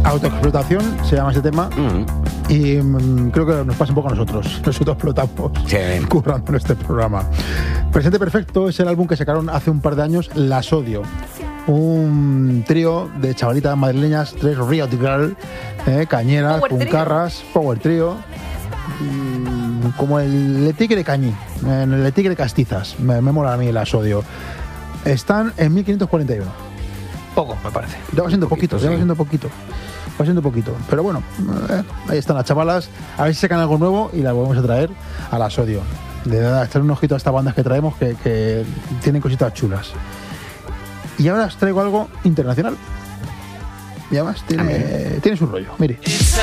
Autoexplotación se llama ese tema. Y creo que nos pasa un poco a nosotros. Nos autoexplotamos currando en este programa. Presente Perfecto es el álbum que sacaron hace un par de años, Las Odio. Un trío de chavalitas madrileñas, 3 Riot Girl, cañeras, puncarras, Power Trio. Como el Tigre Cañí, el Tigre Castizas. Me mola a mí Las Odio. Están en 1541. Poco, me parece. Ya va siendo poquito, ya va siendo poquito. Va siendo poquito. Pero bueno, ahí están las chavalas. A ver si sacan algo nuevo y la volvemos a traer a Las Odio. De verdad, echar un ojito a estas bandas que traemos que tienen cositas chulas. Y ahora os traigo algo internacional. Y además tiene su rollo. Mire.